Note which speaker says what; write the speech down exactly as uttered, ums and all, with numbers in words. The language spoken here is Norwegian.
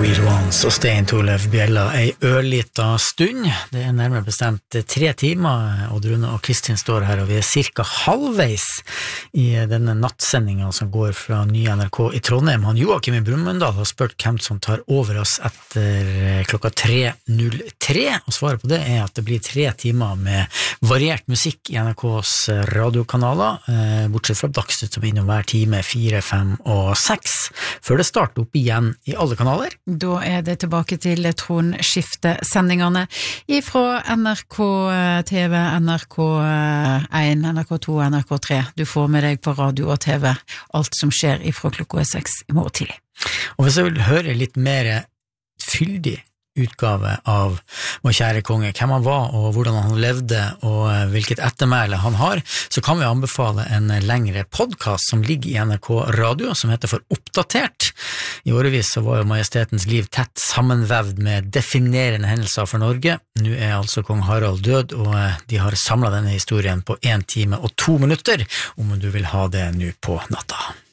Speaker 1: Real Ones og Stein Torleif Bjella ei ørlita stund. Det er nærmere bestemt tre timer, og Rune og Kristin står her, og vi er cirka halvveis i denne nattsendingen som går fra nye N R K i Trondheim. Han Joakim i Brumunddal har spurt hvem som tar over oss etter klokka tre null tre, og svaret på det er at det blir tre timer med variert musikk i N R K's radiokanaler, bortsett fra Dagsnytt som er innom hver time fire, fem og seks, før det starter opp igjen i alle kanaler.
Speaker 2: Da er det tilbake til tronskiftesendingene ifra N R K T V, N R K én, N R K to, N R K tre. Du får med deg på radio og T V alt som skjer ifra klokka seks i morgen tidlig.
Speaker 1: Og hvis jeg vil høre litt mer fyldig utgave av vår kjære konge, hvem han var og hvordan han levde og hvilket ettermæle han har, så kan vi anbefale en lengre podcast som ligger i N R K Radio, som heter For Oppdatert. I årevis så var jo majestetens liv tett sammenvevd med definerende hendelser for Norge. Nå er altså kong Harald død, og de har samlet denne historien på en time og to minutter, om du vil ha det nå på natta.